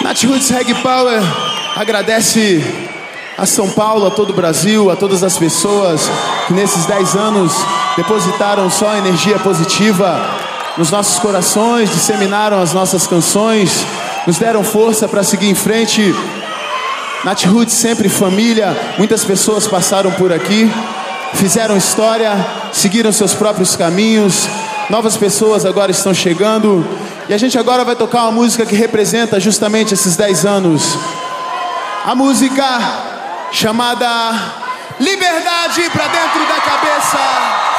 Natiruts Reggae Power agradece a São Paulo, a todo o Brasil, a todas as pessoas que nesses 10 anos depositaram só energia positiva nos nossos corações, disseminaram as nossas canções, nos deram força para seguir em frente. Natiruts sempre família, muitas pessoas passaram por aqui, fizeram história, seguiram seus próprios caminhos, novas pessoas agora estão chegando e a gente agora vai tocar uma música que representa justamente esses 10 anos. A música chamada Liberdade pra Dentro da Cabeça.